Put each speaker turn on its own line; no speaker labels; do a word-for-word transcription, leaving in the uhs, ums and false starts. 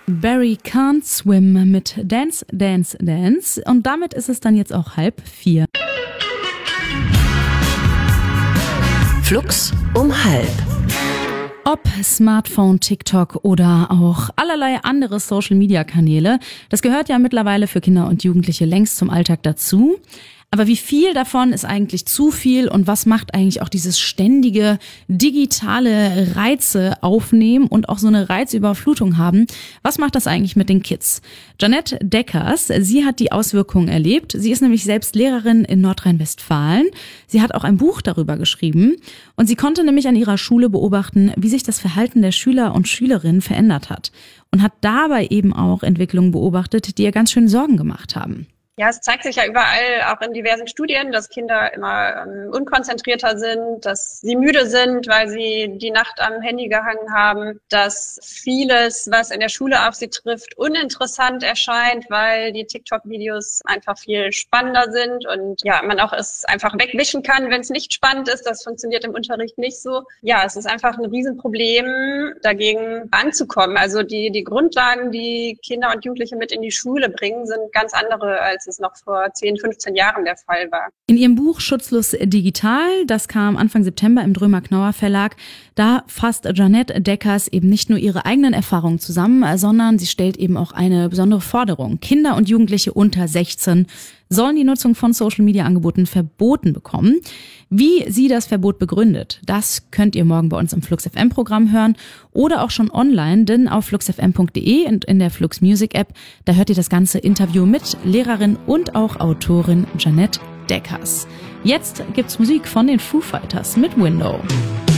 Barry Can't Swim mit Dance, Dance, Dance. Und damit ist es dann jetzt auch halb vier.
Flux um halb.
Ob Smartphone, TikTok oder auch allerlei andere Social-Media-Kanäle, das gehört ja mittlerweile für Kinder und Jugendliche längst zum Alltag dazu. Aber wie viel davon ist eigentlich zu viel und was macht eigentlich auch dieses ständige digitale Reize aufnehmen und auch so eine Reizüberflutung haben? Was macht das eigentlich mit den Kids? Jeanette Deckers, sie hat die Auswirkungen erlebt. Sie ist nämlich selbst Lehrerin in Nordrhein-Westfalen. Sie hat auch ein Buch darüber geschrieben und sie konnte nämlich an ihrer Schule beobachten, wie sich das Verhalten der Schüler und Schülerinnen verändert hat und hat dabei eben auch Entwicklungen beobachtet, die ihr ganz schön Sorgen gemacht haben.
Ja, es zeigt sich ja überall, auch in diversen Studien, dass Kinder immer ähm, unkonzentrierter sind, dass sie müde sind, weil sie die Nacht am Handy gehangen haben, dass vieles, was in der Schule auf sie trifft, uninteressant erscheint, weil die TikTok-Videos einfach viel spannender sind und ja, man auch es einfach wegwischen kann, wenn es nicht spannend ist. Das funktioniert im Unterricht nicht so. Ja, es ist einfach ein Riesenproblem, dagegen anzukommen. Also die, die Grundlagen, die Kinder und Jugendliche mit in die Schule bringen, sind ganz andere, als es noch vor zehn, fünfzehn Jahren der Fall war.
In ihrem Buch Schutzlos digital, das kam Anfang September im Drömer-Knauer Verlag, da fasst Jeanette Deckers eben nicht nur ihre eigenen Erfahrungen zusammen, sondern sie stellt eben auch eine besondere Forderung. Kinder und Jugendliche unter sechzehn sollen die Nutzung von Social-Media-Angeboten verboten bekommen. Wie sie das Verbot begründet, das könnt ihr morgen bei uns im Flux F M-Programm hören oder auch schon online, denn auf flux f m punkt d e und in der Flux Music App, da hört ihr das ganze Interview mit Lehrerin und auch Autorin Jeanette Deckers. Jetzt gibt's Musik von den Foo Fighters mit Window.